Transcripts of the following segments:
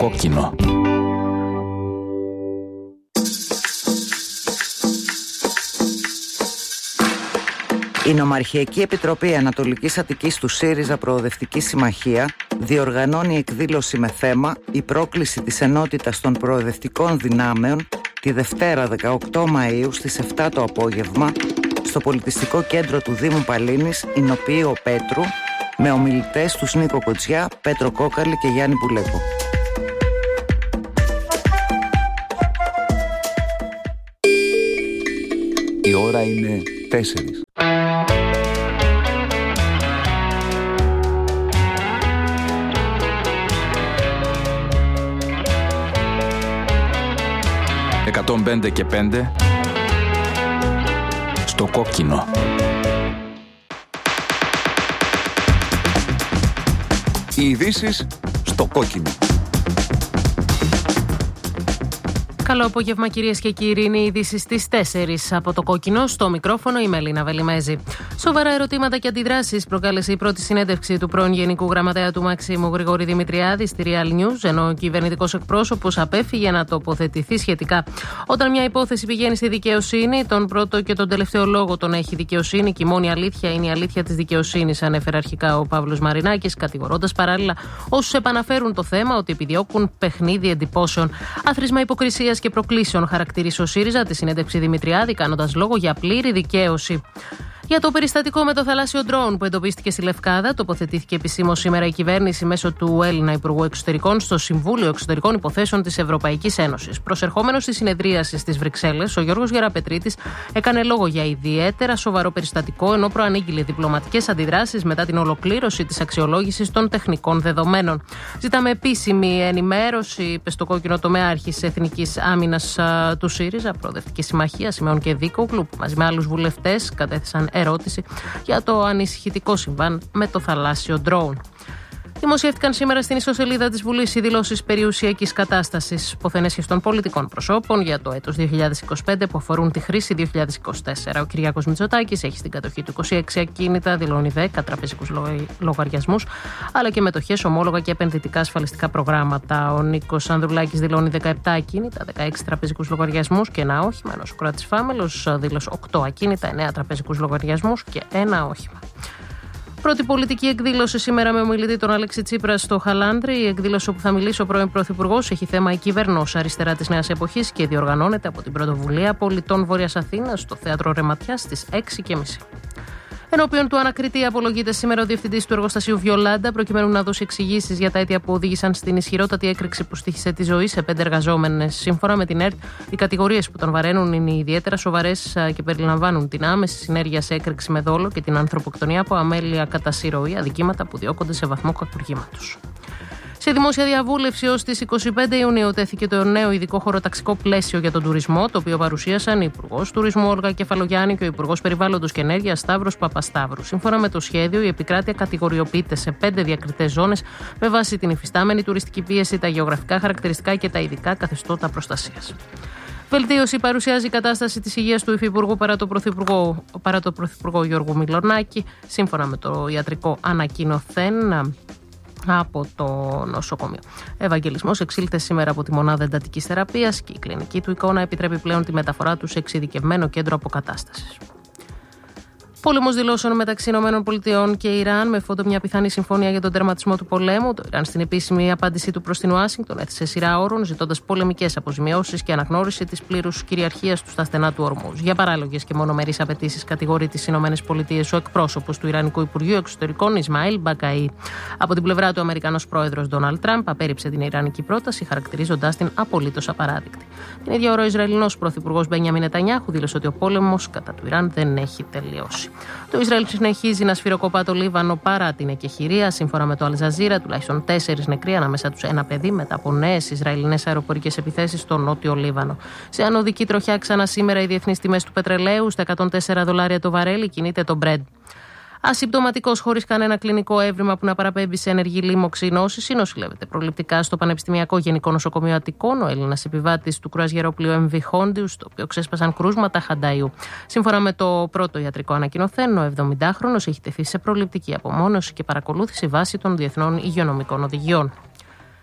κόκκινο. Η Νομαρχιακή Επιτροπή Ανατολικής Αττικής του ΣΥΡΙΖΑ Προοδευτική Συμμαχία διοργανώνει εκδήλωση με θέμα «Η πρόκληση της ενότητας των προοδευτικών δυνάμεων» τη Δευτέρα 18 Μαΐου στις 7 το απόγευμα στο Πολιτιστικό Κέντρο του Δήμου Παλίνης, Ηνοποιείο Πέτρου, με ομιλητές τους Νίκο Κοτσιά, Πέτρο Κόκαλη και Γιάννη Πουλέκο. Η ώρα είναι 4. «105 και 5» στο κόκκινο. Οι ειδήσεις στο κόκκινο. Καλό απόγευμα, κυρίες και κύριοι. Είναι οι ειδήσεις στις 4 από το κόκκινο. Στο μικρόφωνο η Μελίνα Βελιμέζη. Σοβαρά ερωτήματα και αντιδράσεις προκάλεσε η πρώτη συνέντευξη του πρώην Γενικού Γραμματέα του Μαξίμου Γρηγόρη Δημητριάδη στη Real News, ενώ ο κυβερνητικός εκπρόσωπος απέφυγε να τοποθετηθεί σχετικά. Όταν μια υπόθεση πηγαίνει στη δικαιοσύνη, τον πρώτο και τον τελευταίο λόγο τον έχει η δικαιοσύνη και η μόνη αλήθεια είναι η αλήθεια της δικαιοσύνης, ανέφερε αρχικά ο Παύλος Μαρινάκης, κατηγορώντας παράλληλα όσους επαναφέρουν το θέμα ότι επιδιώκουν παιχνίδι εντυπώσεων. Άθροισμα υποκρισίας και προκλήσεων χαρακτήρισε ο ΣΥΡΙΖΑ τη συνέντευξη Δημητριάδη, κάνοντας λόγο για πλήρη δικαίωση. Για το περιστατικό με το θαλάσσιο ντρόουν που εντοπίστηκε στη Λευκάδα, τοποθετήθηκε επισήμως σήμερα η κυβέρνηση μέσω του Έλληνα Υπουργού Εξωτερικών στο Συμβούλιο Εξωτερικών Υποθέσεων της Ευρωπαϊκής Ένωσης. Προσερχόμενος στη συνεδρίαση στις Βρυξέλλες, ο Γιώργος Γεραπετρίτης έκανε λόγο για ιδιαίτερα σοβαρό περιστατικό, ενώ προανήγγειλε διπλωματικές αντιδράσεις μετά την ολοκλήρωση της αξιολόγησης των τεχνικών δεδομένων. Ζητάμε επίσημη ενημέρωση, είπε στο κόκκινο τομέαρχης Εθνικής Άμυνας του ΣΥΡΙΖΑ, Προοδευτική Συμμαχία, Σιμεών και Δίκογλου, που μαζί με άλλους βουλευτές κατέθεσαν ερώτηση για το ανησυχητικό συμβάν με το θαλάσσιο ντρόουν. Δημοσιεύτηκαν σήμερα στην ιστοσελίδα της Βουλής οι δηλώσεις περιουσιακής κατάστασης ποθενέσχες των πολιτικών προσώπων για το έτος 2025 που αφορούν τη χρήση 2024. Ο Κυριάκος Μητσοτάκης έχει στην κατοχή του 26 ακίνητα, δηλώνει 10 τραπεζικούς λογαριασμούς, αλλά και μετοχές, ομόλογα και επενδυτικά ασφαλιστικά προγράμματα. Ο Νίκος Ανδρουλάκης δηλώνει 17 ακίνητα, 16 τραπεζικούς λογαριασμούς και ένα όχημα, ενώ ο Σοκράτης Φάμελος δήλωσε 8 ακίνητα, 9 τραπεζικούς λογαριασμούς και ένα όχημα. Πρώτη πολιτική εκδήλωση σήμερα με ομιλητή τον Αλέξη Τσίπρα στο Χαλάνδρη. Η εκδήλωση όπου θα μιλήσει ο πρώην Πρωθυπουργός έχει θέμα η κυβέρνος αριστερά της νέας εποχής και διοργανώνεται από την Πρωτοβουλία Πολιτών Βόρειας Αθήνας στο Θέατρο Ρεματιάς στις 6:30. Ενώπιον του ανακριτή απολογείται σήμερα ο διευθυντής του εργοστασίου Βιολάντα, προκειμένου να δώσει εξηγήσεις για τα αίτια που οδήγησαν στην ισχυρότατη έκρηξη που στοίχησε τη ζωή σε 5 εργαζόμενες. Σύμφωνα με την ΕΡΤ, οι κατηγορίες που τον βαραίνουν είναι ιδιαίτερα σοβαρές και περιλαμβάνουν την άμεση συνέργεια σε έκρηξη με δόλο και την ανθρωποκτονία από αμέλεια κατά συρροή, αδικήματα που διώκονται σε βαθμό κακουργήματος. Σε δημόσια διαβούλευση ως τις 25 Ιουνίου τέθηκε το νέο ειδικό χωροταξικό πλαίσιο για τον τουρισμό, το οποίο παρουσίασαν η Υπουργός Τουρισμού Όλγα Κεφαλογιάννη και ο Υπουργός Περιβάλλοντος και Ενέργειας Σταύρος Παπασταύρου. Σύμφωνα με το σχέδιο, η επικράτεια κατηγοριοποιείται σε 5 διακριτές ζώνες με βάση την υφιστάμενη τουριστική πίεση, τα γεωγραφικά χαρακτηριστικά και τα ειδικά καθεστώτα προστασίας. Βελτίωση παρουσιάζει η κατάσταση της υγείας του Υφυπουργού παρά το Πρωθυπουργό Γιώργου Μιλονάκη, σύμφωνα με το ιατρικό ανακοινωθέν από το νοσοκομείο. Ευαγγελισμός εξήλθε σήμερα από τη μονάδα εντατικής θεραπείας και η κλινική του εικόνα επιτρέπει πλέον τη μεταφορά του σε εξειδικευμένο κέντρο αποκατάστασης. Πόλεμος δηλώσεων μεταξύ ΗΠΑ και Ιράν με φόντο μια πιθανή συμφωνία για τον τερματισμό του πολέμου. Το Ιράν στην επίσημη απάντησή του προς την Ουάσιγκτον έθεσε σειρά όρων, ζητώντας πολεμικές αποζημιώσεις και αναγνώριση της πλήρους κυριαρχίας του στα στενά του Ορμούζ. Για παράλογες και μονομερείς απαιτήσεις κατηγορεί τις ΗΠΑ ο εκπρόσωπος του Ιρανικού Υπουργείου Εξωτερικών Ισμαήλ Μπακαή. Από την πλευρά του, ο Αμερικανός πρόεδρος Ντόναλντ Τραμπ απέρριψε την ιρανική πρόταση, χαρακτηρίζοντας την απολύτως απαράδεκτη. Την ίδια ώρα, ο Ισραηλινός πρωθυπουργός Μπένιαμιν Νετανιάχου δήλωσε ότι ο πόλεμος κατά του Ιράν δεν έχει τελειώσει. Το Ισραήλ συνεχίζει να σφυροκοπά το Λίβανο παρά την εκεχηρία. Σύμφωνα με το Αλζαζίρα, τουλάχιστον 4 νεκροί, ανάμεσά τους ένα παιδί, μετά από νέες Ισραηλινές αεροπορικές επιθέσεις στο νότιο Λίβανο. Σε ανωδική τροχιά, ξανά σήμερα οι διεθνείς τιμές του πετρελαίου, στα $104 το βαρέλι, κινείται το Brent. Ασυμπτωματικός, χωρίς κανένα κλινικό έβριμα που να παραπέμπει σε ενεργή λίμωξη νόσηση, νοσηλεύεται προληπτικά στο Πανεπιστημιακό Γενικό Νοσοκομείο Αττικών ο Έλληνας επιβάτης του κρουαζιερόπλοιου MV Hondius, στο οποίο ξέσπασαν κρούσματα χανταϊού. Σύμφωνα με το πρώτο ιατρικό ανακοινωθέν, ο 70χρονος έχει τεθεί σε προληπτική απομόνωση και παρακολούθηση βάσει των διεθνών υγειονομικών οδηγιών.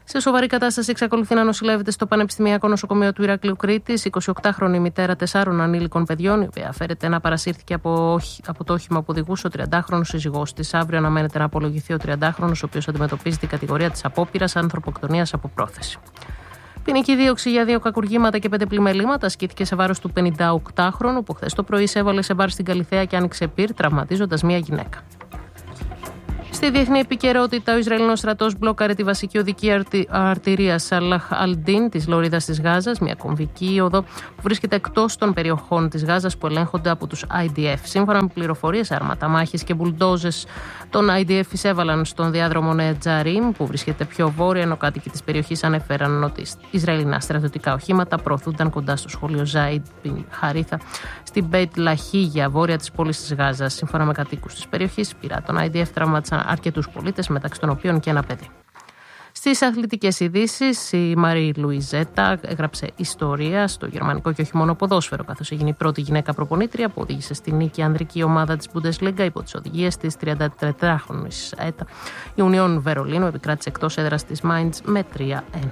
Σε σοβαρή κατάσταση εξακολουθεί να νοσηλεύεται στο Πανεπιστημιακό Νοσοκομείο του Ηρακλείου Κρήτης 28χρονη μητέρα 4 ανήλικων παιδιών, η οποία φέρεται να παρασύρθηκε από το όχημα που οδηγούσε ο 30χρονος σύζυγός της. Αύριο αναμένεται να απολογηθεί ο 30χρονος, ο οποίος αντιμετωπίζει την κατηγορία της απόπειρας ανθρωποκτονίας από πρόθεση. Ποινική δίωξη για 2 κακουργήματα και 5 πλημελήματα ασκήθηκε σε βάρος του 58χρονου, που χθες το πρωί εισέβαλε σε μπαρ στην Καλιθέα και άνοιξε πυρ, τραυματίζοντας μία γυναίκα. Στη διεθνή επικαιρότητα, ο Ισραηλινός στρατός μπλόκαρε τη βασική οδική αρτηρία Σαλάχ Αλντίν της Λωρίδας της Γάζας, μια κομβική οδό που βρίσκεται εκτός των περιοχών της Γάζας που ελέγχονται από τους IDF. Σύμφωνα με πληροφορίες, άρματα μάχης και μπουλντόζες των IDF εισέβαλαν στον διάδρομο Νεατζαρίμ, που βρίσκεται πιο βόρεια, ενώ κάτοικοι της περιοχής ανέφεραν ότι Ισραηλινά στρατιωτικά οχήματα προωθούνταν κοντά στο σχολείο Ζάιντ Μπιν Χαρίθα στην Μπέιτ Λαχίγια, βόρεια της πόλης της Γάζας. Σύμφωνα με κατοίκους της περιοχής, πυρά των IDF τραυμάτισαν αρκετούς πολίτες, μεταξύ των οποίων και ένα παιδί. Στις αθλητικές ειδήσεις, η Μαρή Λουιζέτα έγραψε ιστορία στο γερμανικό και όχι μόνο ποδόσφαιρο, καθώς έγινε η πρώτη γυναίκα προπονήτρια που οδήγησε στη νίκη ανδρική ομάδα της Bundesliga υπό τις οδηγίες της 34χρονης ΕΤΑ. Η Ουνιόν Βερολίνου επικράτησε εκτός έδρας της Μάιντς με 3-1.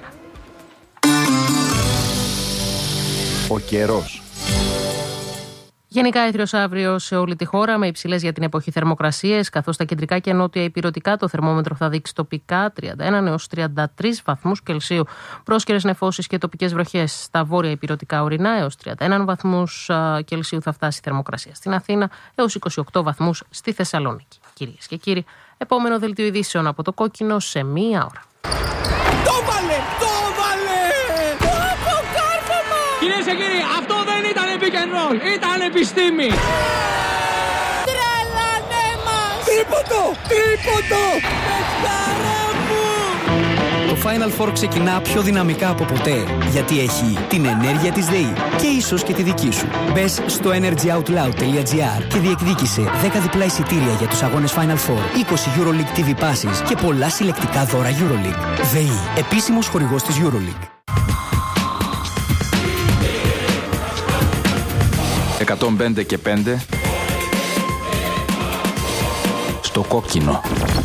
Ο καιρός. Γενικά έθριος αύριο σε όλη τη χώρα με υψηλές για την εποχή θερμοκρασίες, καθώς στα κεντρικά και νότια ηπειρωτικά το θερμόμετρο θα δείξει τοπικά 31 έως 33 βαθμούς Κελσίου. Πρόσκαιρες νεφώσεις και τοπικές βροχές στα βόρεια ηπειρωτικά ορεινά, έως 31 βαθμούς Κελσίου θα φτάσει η θερμοκρασία στην Αθήνα, έως 28 βαθμούς στη Θεσσαλονίκη. Κυρίες και κύριοι, επόμενο δελτίο ειδήσεων από το Κόκκινο σε 1 ώρα. Κυρίες και κύριοι, αυτό δεν ήταν pick and roll, ήταν επιστήμη. Τρελάνε μας! Τρίποντο! Το Final Four ξεκινά πιο δυναμικά από ποτέ, γιατί έχει την ενέργεια της ΔΕΗ και ίσως και τη δική σου. Μπες στο energyoutloud.gr και διεκδίκησε 10 διπλά εισιτήρια για τους αγώνες Final Four, 20 EuroLeague TV passes και πολλά συλλεκτικά δώρα EuroLeague. ΔΕΗ, επίσημος χορηγός της EuroLeague. 105 και 5 στο Κόκκινο.